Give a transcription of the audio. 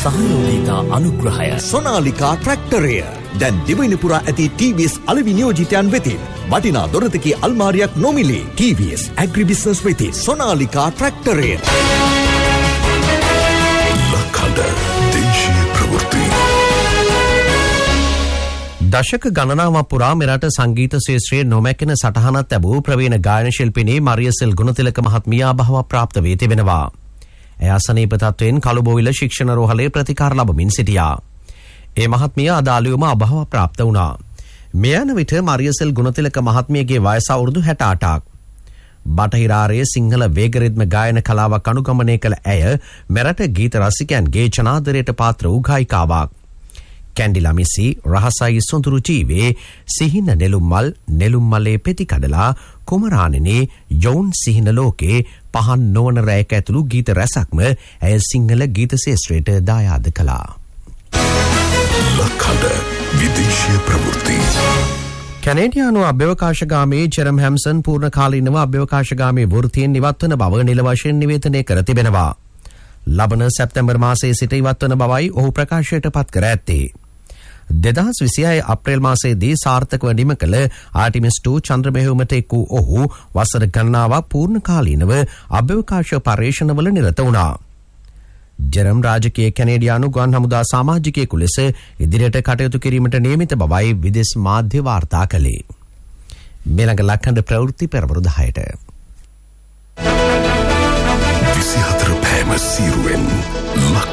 සහයෝගීතා අනුග්‍රහය සොනාලිකා ට්‍රැක්ටරය දැන් දිවයිනපුරා ඇති TVS අලෙවි නියෝජිතයන් වෙතින් වටිනා දොරතකී අල්මාරියක් නොමිලේ. TVS ඇග්‍රිබිස්නස් වෙතින් සොනාලිකා ට්‍රැක්ටරය. ලක්හඬ දේශීය ප්‍රවෘත්ති. දශක ගණනාවක් පුරා මෙරට සංගීත ශාස්ත්‍රයේ නොමැකෙන සටහනක් ලැබූ ප්‍රවීණ ගායන ශිල්පිනී මරියසෙල් ගුණතිලක මහත්මිය අභාව ප්‍රාප්ත වී තිබෙනවා. එය අසනීප තත්වයෙන් කළුබෝවිල ශික්ෂණ රෝහලේ ප්‍රතිකාර ලබමින් සිටියා. ඒ මහත්මිය අදාළවම අභාව ප්‍රාප්ත වුණා. මේ යන විට මරියසෙල් ගුණතිලක මහත්මියගේ වයස අවුරුදු 68ක්. බටහිර ආර්ය සිංහල වේගරිද්ම ගායන කලාවක් අනුගමනය කළ ඇය මෙරට ගීත රසිකයන්ගේ ජනාදරයට පාත්‍ර වූ ගායිකාවක්. කැන්ඩිලා මිසි රහසයි සොඳුරු ජීවේ සිහින නෙළුම්මල් නෙළුම්මලේ පෙති කඩලා කුමරාණනේ යොවුන් සිහින ලෝකේ පහන් නොවන රැයක ඇතුළු ගීත රැසක්ම ඇය සිංහල ගීත ශාස්ත්‍රයට දායාද කළා. ලක්හඬ විදේශීය ප්‍රවෘත්ති. කැනේඩියානු අභ්‍යවකාශගාමී ජෙරම් හැම්සන් පූර්ණකාලීනව අභ්‍යවකාශගාමී වෘත්තියෙන් ඉවත්වන බව නිල වශයෙන් නිවේදනය කර තිබෙනවා. ලබන සැප්තැම්බර් මාසයේ සිට ඉවත්වන බවයි ඔහු ප්‍රකාශයට පත් කර ඇත්තේ. 2026 අප්‍රේල් මාසයේදී සාර්ථකව නිම කළ ආටිමිස් 2 චන්ද්‍ර මෙහෙයුමට එක් වූ ඔහු වසර ගණනාවක් පූර්ණකාලීනව අභ්‍යවකාශ පර්යේෂණවල නිරත වුණා. ජෙරම් රාජකීය කැනේඩියානු ගුවන් හමුදා සමාජිකයෙකු ලෙස ඉදිරියට කටයුතු කිරීමට නියමිත බවයි විදේශ මාධ්‍ය වාර්තා කළේ. මෙලඟ ලක්හඬ ප්‍රවෘත්ති පෙරවරු 10ට. 24 පෑම සීරුවෙන්